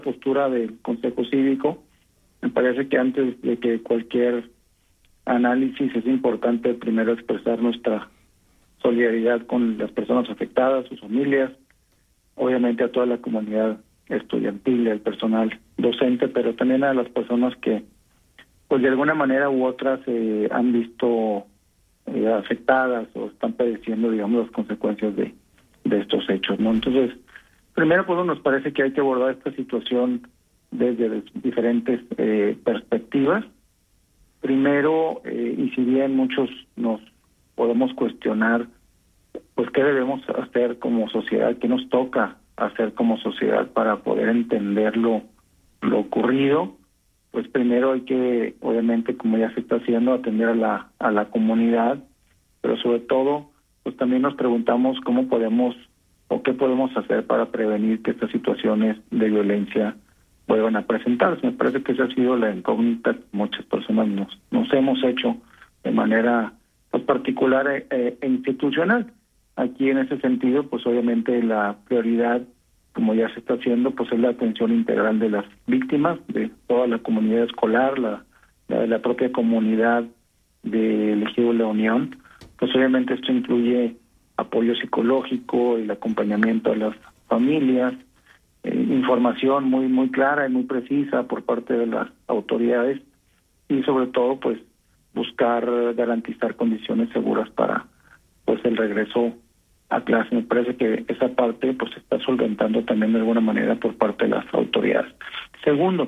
postura del Consejo Cívico. Me parece que antes de que cualquier análisis es importante primero expresar nuestra solidaridad con las personas afectadas, sus familias, obviamente a toda la comunidad estudiantil, al personal docente, pero también a las personas que pues de alguna manera u otra se han visto afectadas o están padeciendo, digamos, las consecuencias de estos hechos, ¿no? Entonces, primero, pues nos parece que hay que abordar esta situación desde diferentes perspectivas. Primero, y si bien muchos nos podemos cuestionar, pues qué debemos hacer como sociedad, qué nos toca hacer como sociedad para poder entender lo ocurrido, pues primero hay que, obviamente, como ya se está haciendo, atender a la comunidad, pero sobre todo, pues también nos preguntamos cómo podemos o qué podemos hacer para prevenir que estas situaciones de violencia vuelvan a presentarse. Me parece que esa ha sido la incógnita que muchas personas nos hemos hecho de manera pues particular e institucional. Aquí en ese sentido, pues obviamente la prioridad, como ya se está haciendo, pues es la atención integral de las víctimas, de toda la comunidad escolar, la de la propia comunidad del Ejido La Unión. Pues obviamente esto incluye apoyo psicológico, el acompañamiento a las familias, información muy clara y muy precisa por parte de las autoridades y sobre todo pues buscar garantizar condiciones seguras para pues el regreso a clase. Me parece que esa parte pues se está solventando también de alguna manera por parte de las autoridades. Segundo,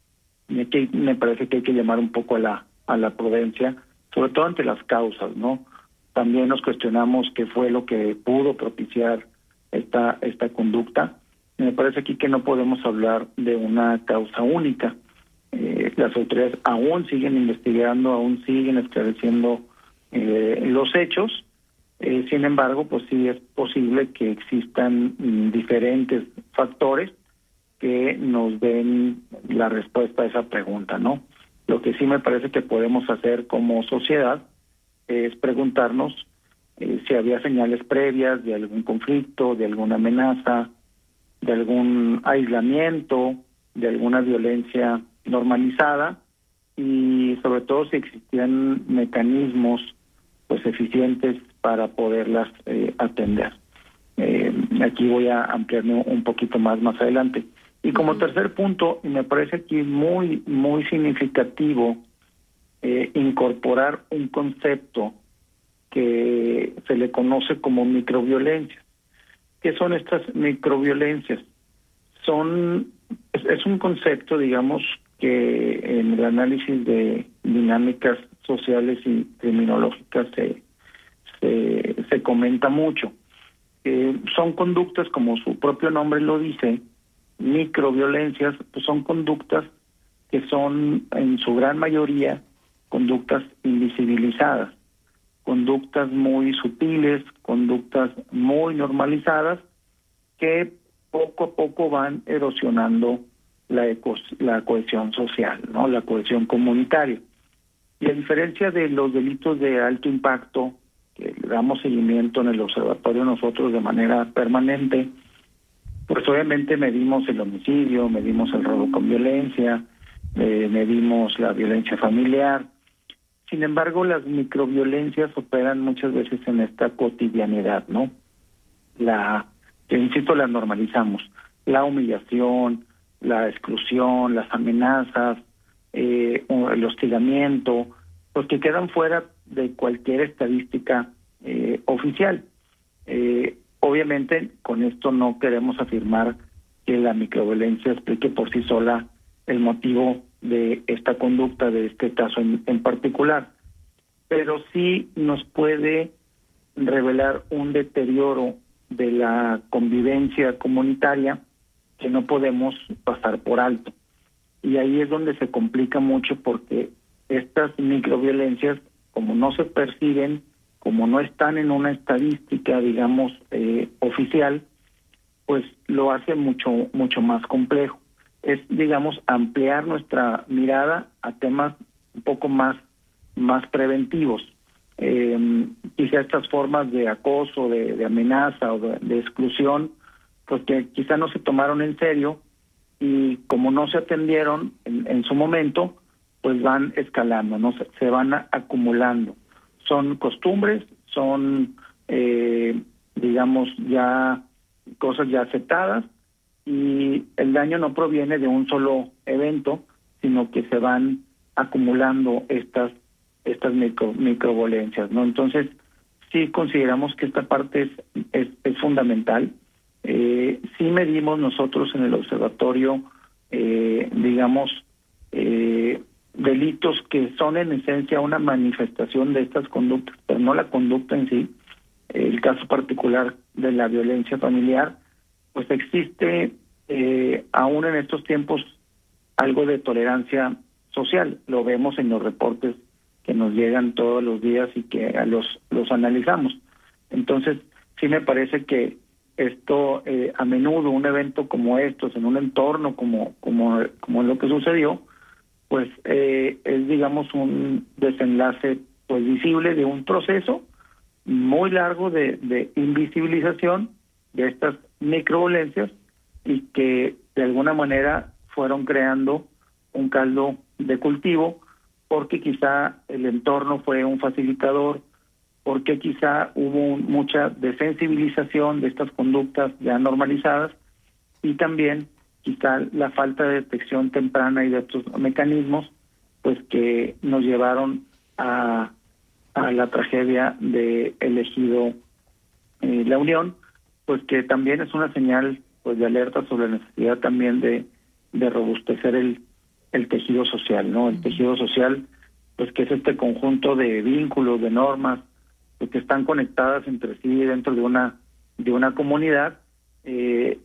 me parece que hay que llamar un poco a la prudencia, sobre todo ante las causas, ¿no? También nos cuestionamos qué fue lo que pudo propiciar esta conducta. Me parece aquí que no podemos hablar de una causa única. Las autoridades aún siguen investigando, aún siguen esclareciendo los hechos. Sin embargo, pues sí es posible que existan diferentes factores que nos den la respuesta a esa pregunta, ¿no? Lo que sí me parece que podemos hacer como sociedad es preguntarnos si había señales previas de algún conflicto, de alguna amenaza, de algún aislamiento, de alguna violencia normalizada y sobre todo si existían mecanismos pues eficientes para poderlas atender. Aquí voy a ampliarme un poquito más adelante. Y como tercer punto, y me parece aquí muy significativo incorporar un concepto que se le conoce como microviolencias. ¿Qué son estas microviolencias? Es un concepto, digamos, que en el análisis de dinámicas sociales y criminológicas se comenta mucho. Son conductas, como su propio nombre lo dice, microviolencias, pues son conductas que son en su gran mayoría conductas invisibilizadas, conductas muy sutiles, conductas muy normalizadas que poco a poco van erosionando la cohesión social, ¿no? La cohesión comunitaria. Y a diferencia de los delitos de alto impacto, que le damos seguimiento en el observatorio nosotros de manera permanente, pues obviamente medimos el homicidio, medimos el robo con violencia, medimos la violencia familiar. Sin embargo, las microviolencias operan muchas veces en esta cotidianidad, ¿no? Yo insisto, las normalizamos. La humillación, la exclusión, las amenazas, el hostigamiento, pues que quedan fuera de cualquier estadística oficial. Obviamente, con esto no queremos afirmar que la microviolencia explique por sí sola el motivo de esta conducta, de este caso en particular, pero sí nos puede revelar un deterioro de la convivencia comunitaria que no podemos pasar por alto. Y ahí es donde se complica mucho porque estas microviolencias, como no se perciben, como no están en una estadística, digamos, oficial, pues lo hace mucho más complejo. Es, digamos, ampliar nuestra mirada a temas un poco más preventivos. Quizá estas formas de acoso, de amenaza o de exclusión, pues que quizá no se tomaron en serio y como no se atendieron en su momento, pues van escalando, ¿no? Se van acumulando. Son costumbres, son, digamos, ya cosas ya aceptadas, y el daño no proviene de un solo evento, sino que se van acumulando estas microviolencias, ¿no? Entonces, sí consideramos que esta parte es fundamental. Sí medimos nosotros en el observatorio, digamos, delitos que son en esencia una manifestación de estas conductas, pero no la conducta en sí. El caso particular de la violencia familiar, pues existe aún en estos tiempos algo de tolerancia social. Lo vemos en los reportes que nos llegan todos los días y que los analizamos. Entonces, sí me parece que esto, a menudo un evento como estos, en un entorno como lo que sucedió, pues es, digamos, un desenlace pues visible de un proceso muy largo de invisibilización de estas microviolencias, y que de alguna manera fueron creando un caldo de cultivo, porque quizá el entorno fue un facilitador, porque quizá hubo mucha desensibilización de estas conductas ya normalizadas, y también quizá la falta de detección temprana y de estos mecanismos, pues que nos llevaron a la tragedia de Ejido La Unión, pues que también es una señal pues de alerta sobre la necesidad también de robustecer el tejido social, ¿no? El tejido social, pues que es este conjunto de vínculos, de normas, pues, que están conectadas entre sí dentro de una comunidad, de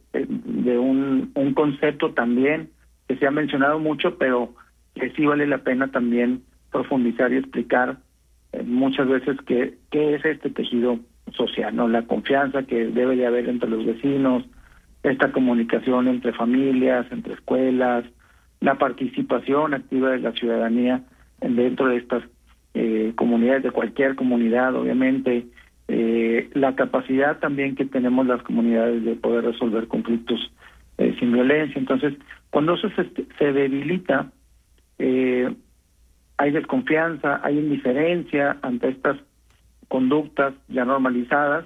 un concepto también que se ha mencionado mucho, pero que sí vale la pena también profundizar y explicar muchas veces qué es este tejido social, ¿no? La confianza que debe de haber entre los vecinos, esta comunicación entre familias, entre escuelas, la participación activa de la ciudadanía dentro de estas comunidades, de cualquier comunidad, obviamente, la capacidad también que tenemos las comunidades de poder resolver conflictos sin violencia. Entonces, cuando eso se debilita, hay desconfianza, hay indiferencia ante estas conductas ya normalizadas,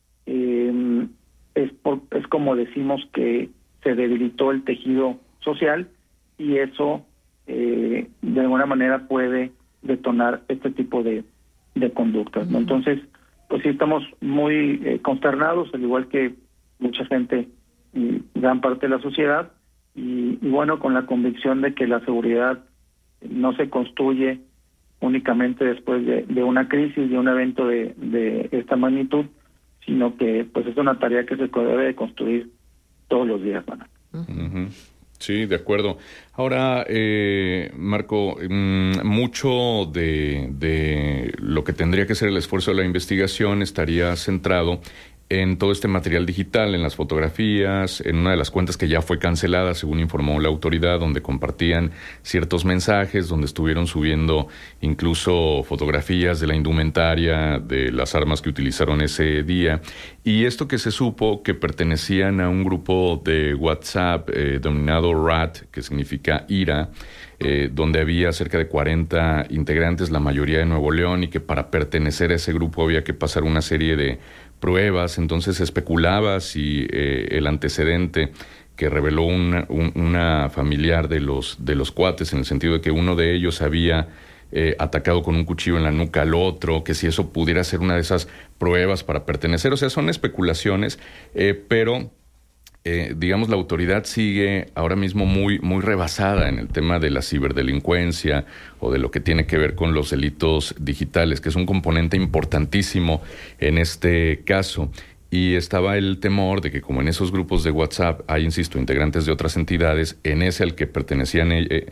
es como decimos que se debilitó el tejido social, y eso de alguna manera puede detonar este tipo de conductas, ¿no? Entonces, pues sí estamos muy consternados, al igual que mucha gente y gran parte de la sociedad, y bueno, con la convicción de que la seguridad no se construye únicamente después de una crisis, de un evento de esta magnitud, sino que pues es una tarea que se debe de construir todos los días, Manuel. Uh-huh. Sí, de acuerdo. Ahora, Marco, mucho de lo que tendría que ser el esfuerzo de la investigación estaría centrado en todo este material digital, en las fotografías, en una de las cuentas que ya fue cancelada, según informó la autoridad, donde compartían ciertos mensajes, donde estuvieron subiendo incluso fotografías de la indumentaria, de las armas que utilizaron ese día. Y esto que se supo que pertenecían a un grupo de WhatsApp denominado RAT, que significa ira, donde había cerca de 40 integrantes, la mayoría de Nuevo León, y que para pertenecer a ese grupo había que pasar una serie de pruebas. Entonces se especulaba si el antecedente que reveló una familiar de los cuates, en el sentido de que uno de ellos había atacado con un cuchillo en la nuca al otro, que si eso pudiera ser una de esas pruebas para pertenecer. O sea, son especulaciones, pero digamos, la autoridad sigue ahora mismo muy rebasada en el tema de la ciberdelincuencia o de lo que tiene que ver con los delitos digitales, que es un componente importantísimo en este caso. Y estaba el temor de que, como en esos grupos de WhatsApp hay, insisto, integrantes de otras entidades, en ese al que pertenecían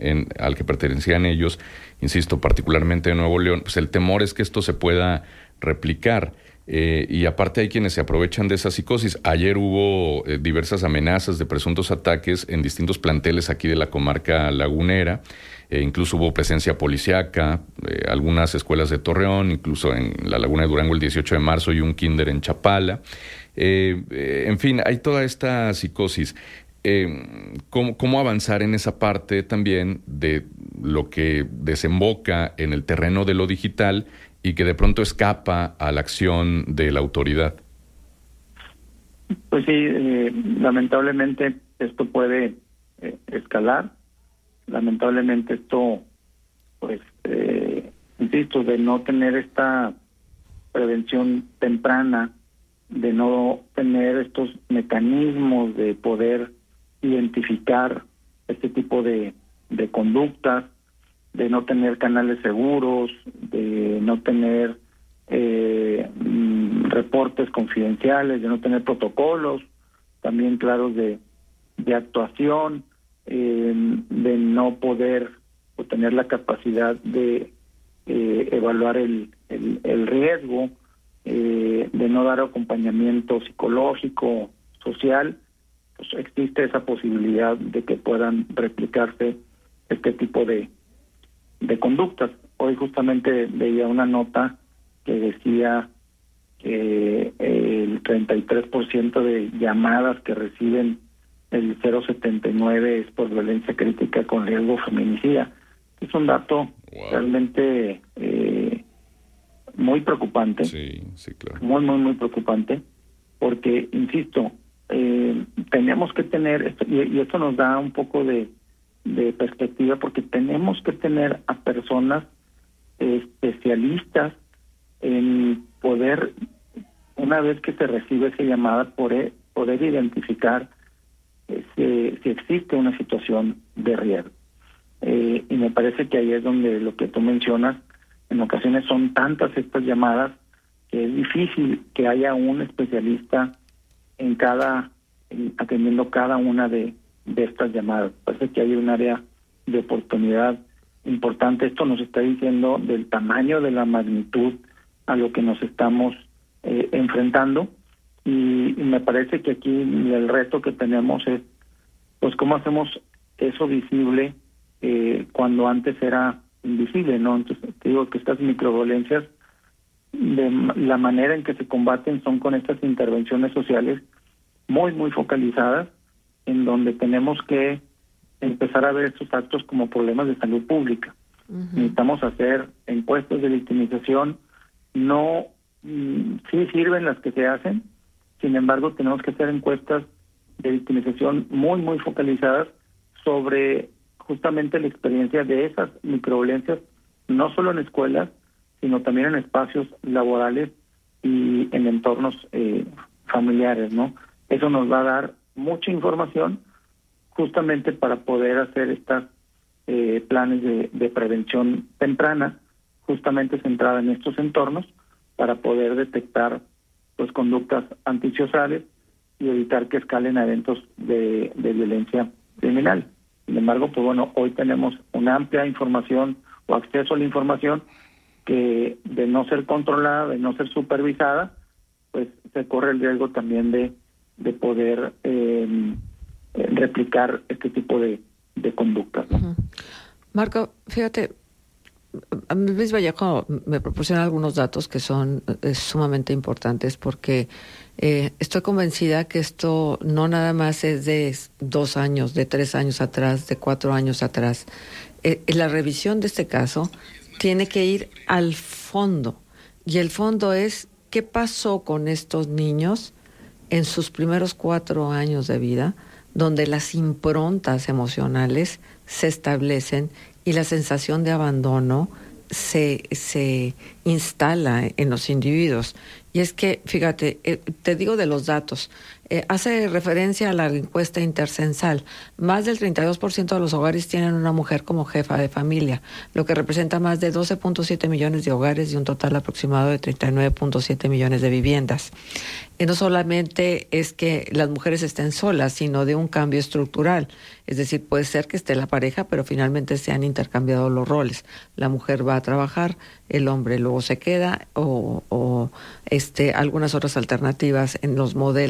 ellos, insisto, particularmente de Nuevo León, pues el temor es que esto se pueda replicar. Y aparte hay quienes se aprovechan de esa psicosis. Ayer hubo diversas amenazas de presuntos ataques en distintos planteles aquí de la comarca lagunera. Incluso hubo presencia policíaca, algunas escuelas de Torreón, incluso en la Laguna de Durango el 18 de marzo y un kinder en Chapala. En fin, hay toda esta psicosis. ¿cómo avanzar en esa parte también de lo que desemboca en el terreno de lo digital y que de pronto escapa a la acción de la autoridad? Pues sí, lamentablemente esto puede escalar. Lamentablemente esto, pues, insisto, de no tener esta prevención temprana, de no tener estos mecanismos de poder identificar este tipo de conductas, de no tener canales seguros, de no tener reportes confidenciales, de no tener protocolos también claros de actuación, de no poder o tener la capacidad de evaluar el riesgo, de no dar acompañamiento psicológico, social, pues existe esa posibilidad de que puedan replicarse este tipo de conductas. Hoy justamente veía una nota que decía que el 33% de llamadas que reciben el 079 es por violencia crítica con riesgo feminicida. Es un dato realmente muy preocupante. Sí, claro. Muy preocupante, porque, insisto, tenemos que tener, esto, y esto nos da un poco de perspectiva, porque tenemos que tener a personas especialistas en poder, una vez que se recibe esa llamada, poder identificar si existe una situación de riesgo. Y me parece que ahí es donde lo que tú mencionas, en ocasiones son tantas estas llamadas que es difícil que haya un especialista atendiendo cada una de estas llamadas. Parece que hay un área de oportunidad importante. Esto nos está diciendo del tamaño, de la magnitud a lo que nos estamos enfrentando, y me parece que aquí el reto que tenemos es, pues, cómo hacemos eso visible cuando antes era invisible, ¿no? Entonces, te digo que estas microviolencias, de la manera en que se combaten son con estas intervenciones sociales muy focalizadas, en donde tenemos que empezar a ver estos actos como problemas de salud pública. Uh-huh. Necesitamos hacer encuestas de victimización. No, sí sirven las que se hacen, sin embargo tenemos que hacer encuestas de victimización muy focalizadas sobre justamente la experiencia de esas microviolencias, no solo en escuelas, sino también en espacios laborales y en entornos familiares, ¿no? Eso nos va a dar mucha información justamente para poder hacer estas planes de prevención temprana, justamente centrada en estos entornos, para poder detectar, pues, conductas antisociales y evitar que escalen a eventos de violencia criminal. Sin embargo, pues bueno, hoy tenemos una amplia información o acceso a la información que, de no ser controlada, de no ser supervisada, pues se corre el riesgo también de poder replicar este tipo de conductas, ¿no? Uh-huh. Marco, fíjate, a mí Luis Vallejo me proporciona algunos datos que son sumamente importantes, porque estoy convencida que esto no nada más es de 2 años, de 3 años atrás, de 4 años atrás. La revisión de este caso tiene que ir al fondo, y el fondo es qué pasó con estos niños en sus primeros 4 años de vida, donde las improntas emocionales se establecen y la sensación de abandono se instala en los individuos. Y es que, fíjate, te digo de los datos, hace referencia a la encuesta intercensal. Más del 32% de los hogares tienen una mujer como jefa de familia, lo que representa más de 12.7 millones de hogares y un total aproximado de 39.7 millones de viviendas. No solamente es que las mujeres estén solas, sino de un cambio estructural. Es decir, puede ser que esté la pareja, pero finalmente se han intercambiado los roles. La mujer va a trabajar, el hombre luego se queda, o algunas otras alternativas en los modelos de familia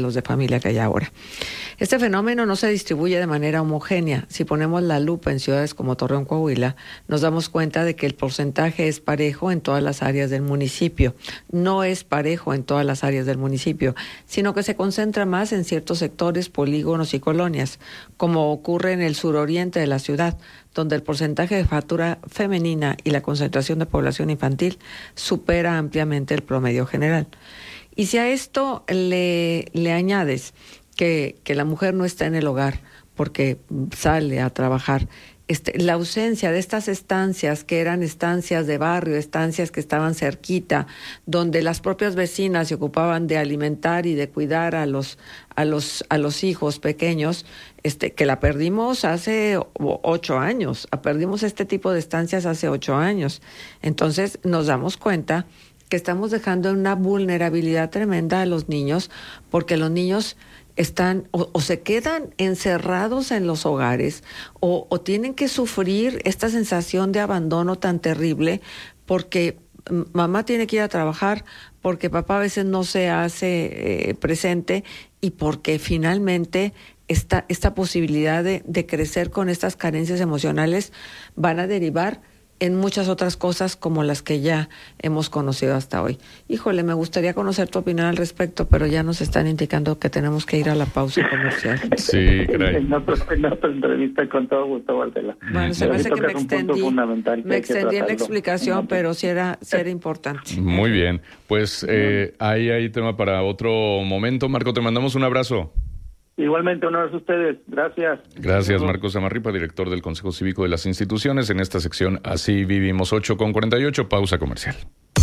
familia que hay ahora. Este fenómeno no se distribuye de manera homogénea. Si ponemos la lupa en ciudades como Torreón, Coahuila, nos damos cuenta de que el porcentaje es parejo en todas las áreas del municipio. No es parejo en todas las áreas del municipio, sino que se concentra más en ciertos sectores, polígonos y colonias, como ocurre en el suroriente de la ciudad, donde el porcentaje de jefatura femenina y la concentración de población infantil supera ampliamente el promedio general. Y si a esto le añades que la mujer no está en el hogar porque sale a trabajar, la ausencia de estas estancias que eran estancias de barrio, estancias que estaban cerquita, donde las propias vecinas se ocupaban de alimentar y de cuidar a los hijos pequeños, que la perdimos hace 8 años, perdimos este tipo de estancias hace 8 años. Entonces nos damos cuenta que estamos dejando en una vulnerabilidad tremenda a los niños, porque los niños están o se quedan encerrados en los hogares o tienen que sufrir esta sensación de abandono tan terrible porque mamá tiene que ir a trabajar, porque papá a veces no se hace presente y porque finalmente esta posibilidad de crecer con estas carencias emocionales van a derivar en muchas otras cosas como las que ya hemos conocido hasta hoy. Híjole, me gustaría conocer tu opinión al respecto, pero ya nos están indicando que tenemos que ir a la pausa comercial. Sí, caray. En otra entrevista con todo gusto, Valdela. Bueno, se me hace que me extendí en la explicación, pero sí era importante. Muy bien, pues hay tema para otro momento. Marco, te mandamos un abrazo. Igualmente, un abrazo a ustedes. Gracias. Gracias, Marcos Zamarripa, director del Consejo Cívico de las Instituciones. En esta sección Así Vivimos, 8:48, pausa comercial.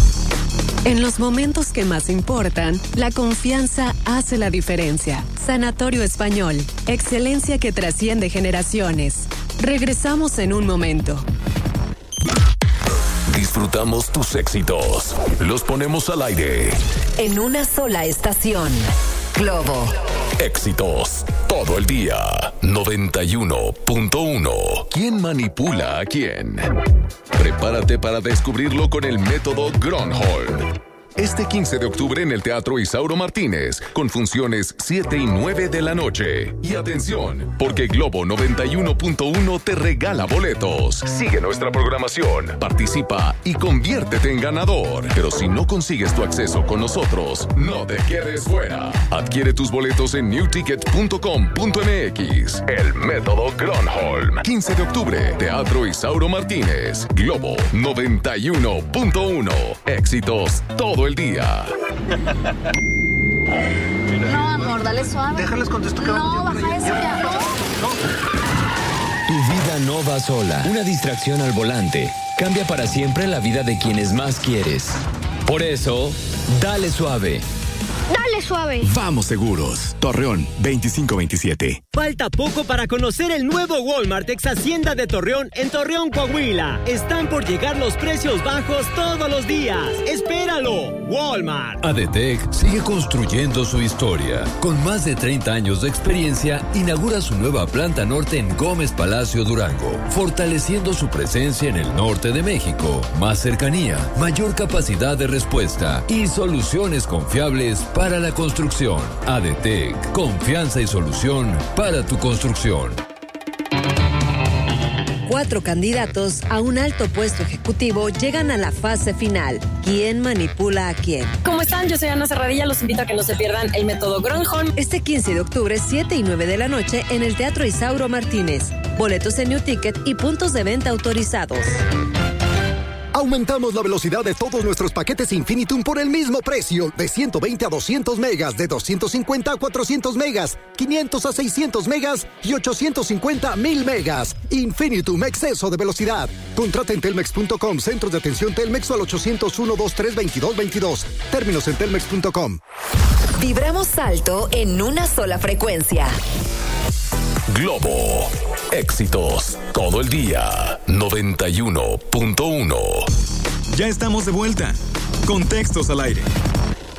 En los momentos que más importan, la confianza hace la diferencia. Sanatorio Español, excelencia que trasciende generaciones. Regresamos en un momento. Disfrutamos tus éxitos. Los ponemos al aire. En una sola estación. Globo. Éxitos todo el día. 91.1. ¿Quién manipula a quién? Prepárate para descubrirlo con el método Gronholm. Este 15 de octubre en el Teatro Isauro Martínez, con funciones 7 y 9 de la noche. Y atención, porque Globo 91.1 te regala boletos. Sigue nuestra programación, participa y conviértete en ganador. Pero si no consigues tu acceso con nosotros, no te quedes fuera. Adquiere tus boletos en newticket.com.mx. El método Gronholm. 15 de octubre, Teatro Isauro Martínez. Globo 91.1. Éxitos todo el día. No, amor, dale suave. Déjales contesto que no, baja eso ya. Tu vida no va sola. Una distracción al volante cambia para siempre la vida de quienes más quieres. Por eso, dale suave. Dale suave. Vamos seguros. Torreón 2527. Falta poco para conocer el nuevo Walmart ex Hacienda de Torreón en Torreón, Coahuila. Están por llegar los precios bajos todos los días. ¡Espéralo! Walmart. ADTEC sigue construyendo su historia. Con más de 30 años de experiencia, inaugura su nueva planta norte en Gómez Palacio, Durango, fortaleciendo su presencia en el norte de México. Más cercanía, mayor capacidad de respuesta y soluciones confiables para la construcción. ADTEC, confianza y solución para tu construcción. 4 candidatos a un alto puesto ejecutivo llegan a la fase final. ¿Quién manipula a quién? ¿Cómo están? Yo soy Ana Serradilla. Los invito a que no se pierdan el método Gronholm. Este 15 de octubre, 7 y 9 de la noche en el Teatro Isauro Martínez. Boletos en New Ticket y puntos de venta autorizados. Aumentamos la velocidad de todos nuestros paquetes Infinitum por el mismo precio, de 120 a 200 megas, de 250 a 400 megas, 500 a 600 megas y 850 a 1000 megas. Infinitum, exceso de velocidad. Contrata en telmex.com, centros de atención Telmex o al 801-2322-22. Términos en telmex.com. Vibramos alto en una sola frecuencia. Globo. Éxitos todo el día. 91.1. Ya estamos de vuelta. Contextos al aire.